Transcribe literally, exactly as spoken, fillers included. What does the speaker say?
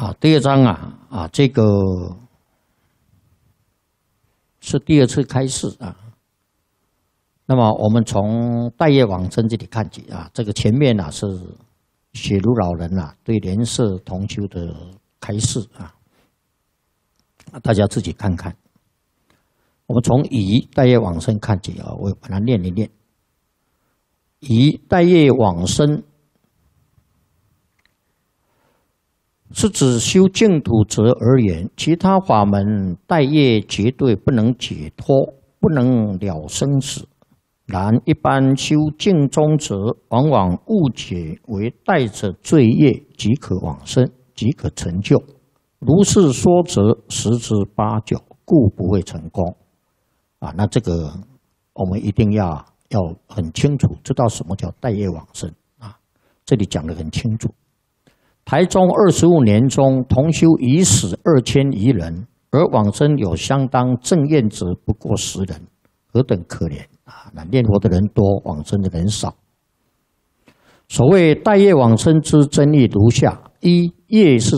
啊，第二章啊啊，这个是第二次开示啊。那么我们从待业往生这里看起啊，这个前面啊是雪如老人啊对莲社同修的开示啊，大家自己看看。我们从以待业往生看起啊，我把它念一念。以待业往生是指修净土者而言，其他法门待业绝对不能解脱，不能了生死。然一般修净宗者，往往误解为带着罪业即可往生，即可成就。如是说则十之八九，故不会成功。啊，那这个我们一定要要很清楚，知道什么叫待业往生啊？这里讲得很清楚。台中二十五年中，同修已死二千余人，而往生有相当正愿者不过十人，何等可怜啊！那念佛的人多，往生的人少。所谓待业往生之真义如下：一、业是